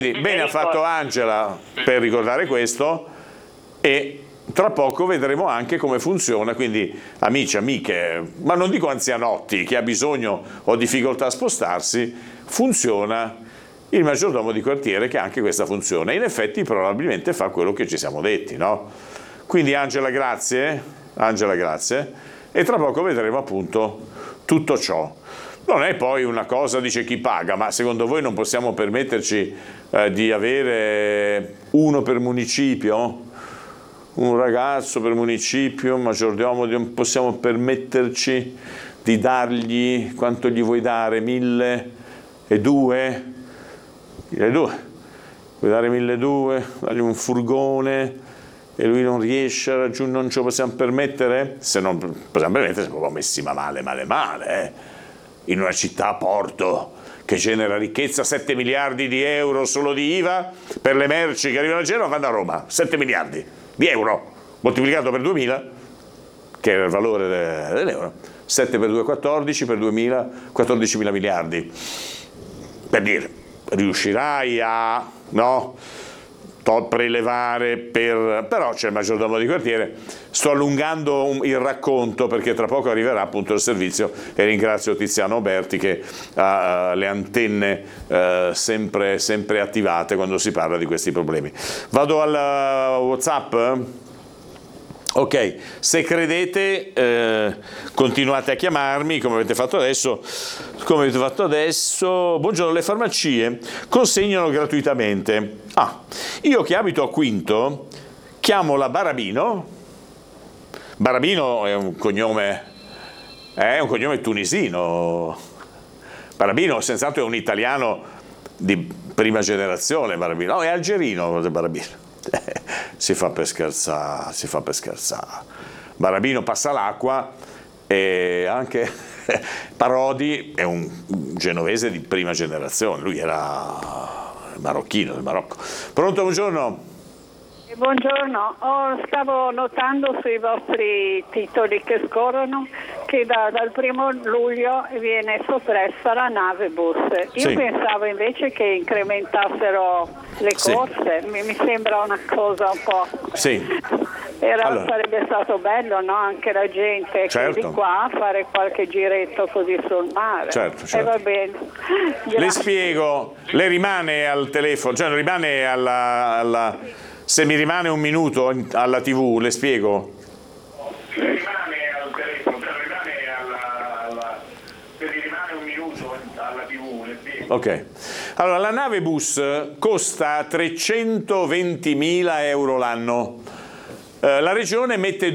Bene ha fatto Angela per ricordare questo, e tra poco vedremo anche come funziona, quindi amici, amiche, ma non dico anzianotti, chi ha bisogno o difficoltà a spostarsi, funziona il maggiordomo di quartiere, che ha anche questa funzione. In effetti probabilmente fa quello che ci siamo detti, no? Quindi Angela, grazie, e tra poco vedremo appunto tutto ciò. Non è poi una cosa, dice chi paga, ma secondo voi non possiamo permetterci di avere uno per municipio? Un ragazzo per municipio, maggiordomo, non possiamo permetterci di dargli, quanto gli vuoi dare? 1.200? 1.200? Vuoi dare 1.200? Dargli un furgone e lui non riesce a raggiungere, non ce lo possiamo permettere? Se non possiamo permettere, siamo proprio messi male. In una città a porto che genera ricchezza, 7 miliardi di euro solo di IVA per le merci che arrivano a Genova, vanno a Roma, 7 miliardi di euro moltiplicato per 2000, che era il valore dell'euro, 7 per 2 14, per 2000 14.000 miliardi. Per dire, riuscirai a prelevare però c'è il maggiordomo di quartiere. Sto allungando il racconto perché tra poco arriverà appunto il servizio, e ringrazio Tiziano Berti che ha le antenne sempre attivate quando si parla di questi problemi. Vado al WhatsApp. Ok, se credete continuate a chiamarmi come avete fatto adesso. Buongiorno, le farmacie consegnano gratuitamente. Io che abito a Quinto chiamo la Barabino. Barabino è un cognome tunisino. Barabino senz'altro è un italiano di prima generazione. Barabino, no, è algerino Barabino. Si fa per scherzare. Barabino passa l'acqua, e anche Parodi è un genovese di prima generazione, lui era marocchino del Marocco. Pronto, buongiorno. Buongiorno, stavo notando sui vostri titoli che scorrono che dal 1° luglio viene soppressa la nave bus. Io pensavo invece che incrementassero le corse, mi sembra una cosa un po'... Sarebbe stato bello, no? Anche la gente che di qua fare qualche giretto così sul mare. Certo. Va bene. Grazie. Le spiego, lei rimane al telefono, cioè non rimane alla... Se mi rimane un minuto alla TV, le spiego. Se rimane al telefono, se mi rimane un minuto alla TV, le spiego. Ok. Allora, la nave bus costa 320.000 euro l'anno. La regione mette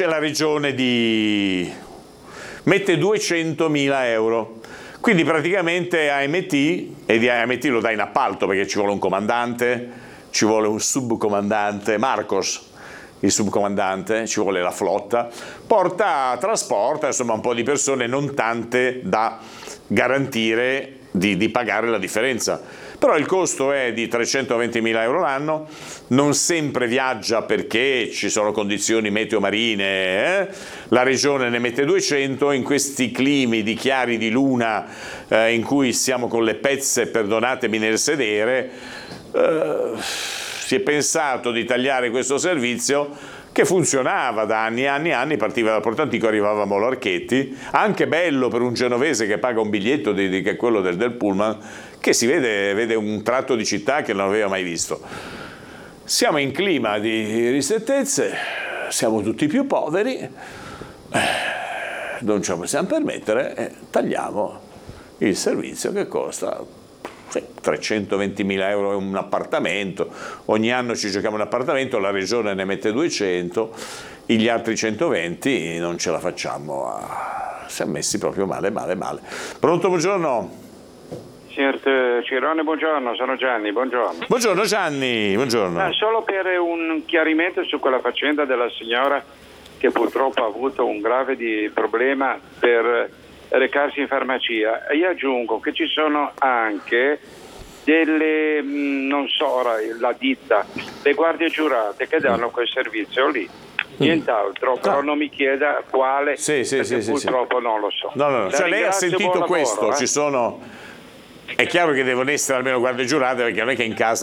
200.000 euro. Quindi praticamente AMT, e di AMT lo dà in appalto perché ci vuole un comandante, ci vuole un subcomandante, Marcos, il subcomandante, ci vuole la flotta, trasporta insomma un po' di persone, non tante da garantire di pagare la differenza. Però il costo è di 320.000 euro l'anno, non sempre viaggia perché ci sono condizioni meteo marine, la regione ne mette 200, in questi climi di chiari di luna in cui siamo con le pezze, perdonatemi nel sedere, si è pensato di tagliare questo servizio che funzionava da anni, partiva da Porto Antico, arrivava a Molo Archetti, anche bello per un genovese che paga un biglietto che è quello del pullman, che si vede un tratto di città che non aveva mai visto. Siamo in clima di ristrettezze, siamo tutti più poveri, non ce lo possiamo permettere, tagliamo il servizio che costa 320.000 euro è un appartamento, ogni anno ci giochiamo un appartamento, la regione ne mette 200, gli altri 120 non ce la facciamo, siamo messi proprio male. Pronto, buongiorno. Signor Cirone, buongiorno, sono Gianni, buongiorno. Buongiorno Gianni, buongiorno. Solo per un chiarimento su quella faccenda della signora che purtroppo ha avuto un grave problema per recarsi in farmacia. Io aggiungo che ci sono anche delle, non so, la ditta, le guardie giurate che danno quel servizio lì. Nient'altro, però non mi chieda quale, purtroppo non lo so. No. Cioè lei ha sentito questo, ci sono... È chiaro che devono essere almeno guardie giurate, perché non è che in casa